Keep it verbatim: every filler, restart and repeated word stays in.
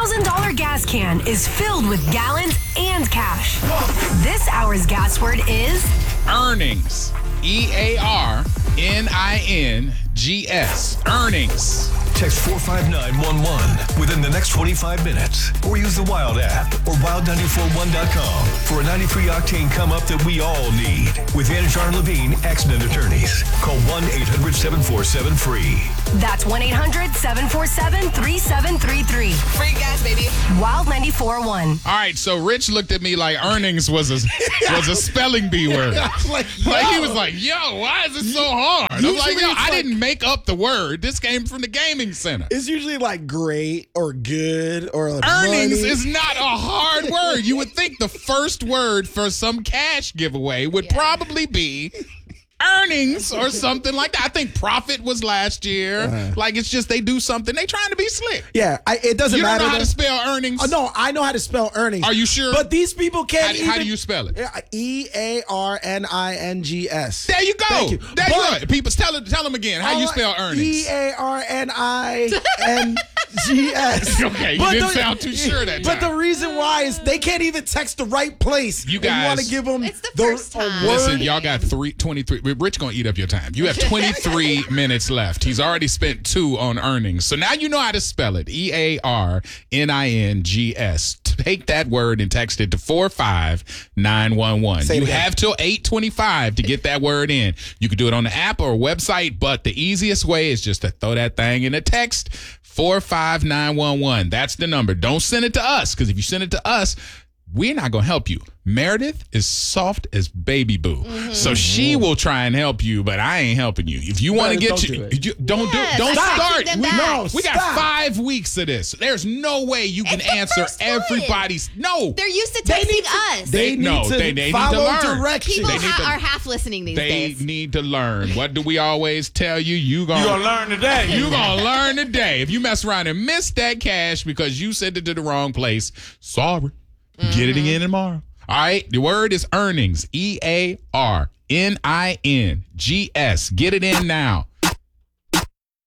thousand dollars gas can is filled with gallons and cash. This hour's gas word is earnings. E A R N I N G S. Earnings. Text four five nine one one within the next twenty-five minutes. Or use the Wild app or wild nine four one dot com for a ninety-three octane come up that we all need. With Anjar Levine, accident attorneys. Call one eight hundred seven four seven free. That's one eight hundred seven four seven three seven three three. Free gas, baby. Wild ninety-four point one. All right, so Rich looked at me like earnings was a was a spelling bee word. like, Like he was like, yo, why is it so hard? I'm Usually like, yo, it's I like- didn't make up the word. This came from the gaming center. It's usually like great or good or like Earnings money. is not a hard word. You would think the first word for some cash giveaway would Yeah. probably be earnings or something like that. I think profit was last year. Uh-huh. Like, it's just they do something. They trying to be slick. Yeah, I, it doesn't You don't matter. know how though. to spell earnings? Oh, no, I know how to spell earnings. Are you sure? But these people can't How, even. how do you spell it? E A R N I N G S. There you go. Thank you. There you But- go. People, tell, it- tell them again. How you spell earnings? E A R N I N G S. Okay, you didn't sound too sure that But time. the reason why is they can't even text the right place. You And you want to guys- give them It's the first a time. word. Listen, y'all got three, twenty-three. Rich gonna eat up your time. You have twenty-three minutes left. He's already spent two on earnings. So now you know how to spell it. E A R N I N G S. Take that word and text it to four five nine one one. Say it You again. have till eight twenty-five to get that word in. You can do it on the app or website, but the easiest way is just to throw that thing in a text. four five nine one one. That's the number. Don't send it to us, because if you send it to us, we're not going to help you. Meredith is soft as baby boo. Mm-hmm. So she will try and help you, but I ain't helping you. If you want to Meredith, get don't you, do it. you don't Yes, do don't I start. take them We, back. No, we got stop. five weeks of this. There's no way you can It's the answer first one. everybody's. No. They're used to They texting need to- us. They need No, to they- they need to follow learn. directions. People They need ha- to- are half listening these They days. need to learn. What do we always tell you? You gonna, You gonna learn today. You gonna learn today. If you mess around and miss that cash because you sent it to the wrong place, sorry. Get it again tomorrow. All right. The word is earnings. E A R N I N G S. Get it in now.